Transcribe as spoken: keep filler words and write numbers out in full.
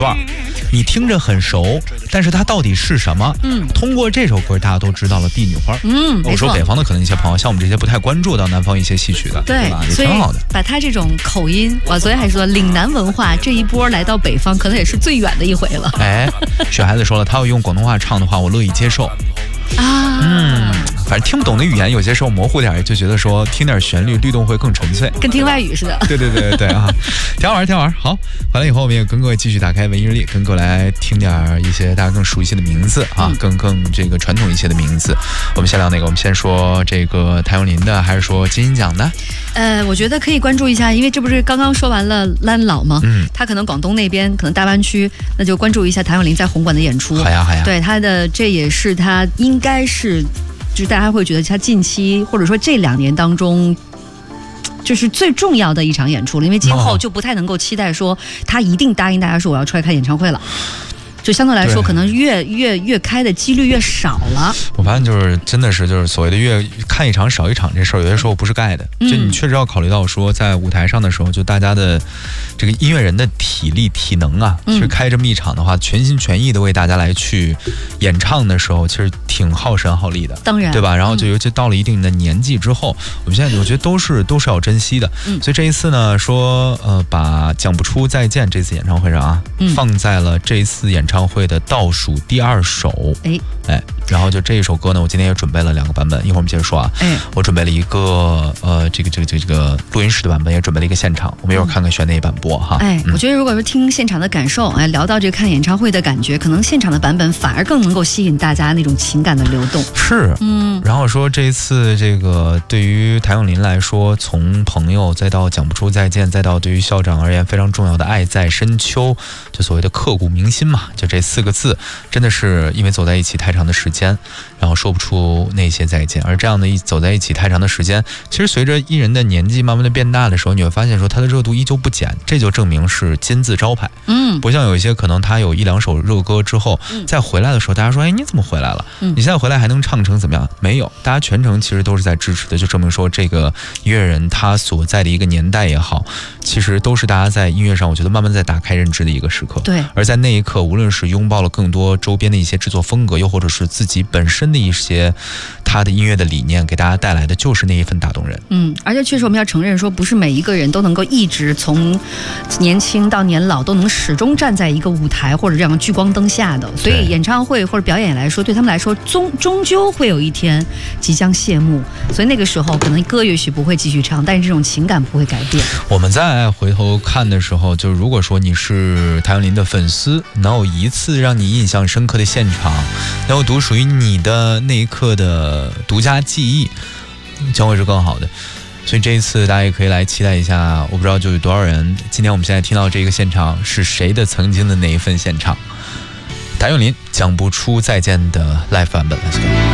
吧？你听着很熟，但是它到底是什么？嗯，通过这首歌，大家都知道了《帝女花》。 嗯， 我说北方的可能一些朋友，像我们这些不太关注到南方一些戏曲的，对, 对吧？也挺好的。 把他这种口音，我昨天还说岭南文化这一波来到北方，可能也是最远的一回了。 哎，雪孩子说了，他要用广东话唱的话，我乐意接受。 啊， 嗯，反正听不懂的语言，有些时候模糊点，就觉得说听点旋律律动会更纯粹， 跟听外语似的。 对对对对啊，挺好玩，挺好玩。好，完了以后我们也跟各位继续打开文艺日历，跟各位来听点一些大家更熟悉的名字啊，嗯、更更这个传统一些的名字。我们先聊哪个？我们先说这个谭咏麟的，还是说金鹰奖的？ 呃，我觉得可以关注一下，因为这不是刚刚说完了蓝老吗？嗯，他可能广东那边，可能大湾区，那就关注一下谭咏麟在红馆的演出。 好呀好呀， 对他的，这也是他应该是，就是大家会觉得他近期或者说这两年当中，就是最重要的一场演出了，因为今后就不太能够期待说他一定答应大家说我要出来开演唱会了。就相对来说，可能越越越开的几率越少了。 我发现就是真的是就是所谓的越看一场少一场这事儿，有些时候不是盖的。嗯、就你确实要考虑到说，在舞台上的时候，就大家的这个音乐人的体力体能啊，其实开这么一场的话，全心全意的为大家来去演唱的时候，其实挺耗神耗力的。 当然， 对吧？然后就尤其到了一定的年纪之后，我们现在我觉得都是都是要珍惜的。嗯、所以这一次呢，说呃，把讲不出再见这次演唱会上啊，嗯、放在了这一次演唱会。演唱会的倒数第二首，哎哎，然后就这一首歌呢，我今天也准备了两个版本，一会儿我们接着说啊。哎，我准备了一个呃，这个这个这个这个录音室的版本，也准备了一个现场，我们一会儿看看选哪一版播哈。 哎，嗯、我觉得如果是听现场的感受，哎，聊到这个看演唱会的感觉，可能现场的版本反而更能够吸引大家那种情感的流动。 是，嗯。然后说这一次这个对于谭咏麟来说，从朋友再到讲不出再见，再到对于校长而言非常重要的爱在深秋，就所谓的刻骨铭心嘛。就这四个字，真的是因为走在一起太长的时间，然后说不出那些再见。而这样的一走在一起太长的时间，其实随着艺人的年纪慢慢的变大的时候，你会发现说他的热度依旧不减，这就证明是金字招牌。嗯，不像有一些可能他有一两首热歌之后，嗯、再回来的时候，大家说，哎，你怎么回来了？嗯、你现在回来还能唱成怎么样？没有，大家全程其实都是在支持的，就证明说这个音乐人他所在的一个年代也好，其实都是大家在音乐上，我觉得慢慢在打开认知的一个时刻。 对， 而在那一刻，无论是拥抱了更多周边的一些制作风格，又或者是自己本身的一些他的音乐的理念，给大家带来的就是那一份打动人。 嗯，而且确实我们要承认说，不是每一个人都能够一直从年轻到年老都能始终站在一个舞台或者这样聚光灯下的，所以演唱会或者表演来说，对他们来说终终究会有一天即将谢幕，所以那个时候可能歌也许不会继续唱，但是这种情感不会改变。 我们再回头看的时候，就如果说你是谭咏麟的粉丝，能有一次让你印象深刻的现场，能有独属于你的那一刻的独家记忆，将会是更好的。所以这一次大家也可以来期待一下，我不知道就有多少人，今天我们现在听到这个现场是谁的曾经的那一份现场。谭咏麟讲不出再见的 live 版本。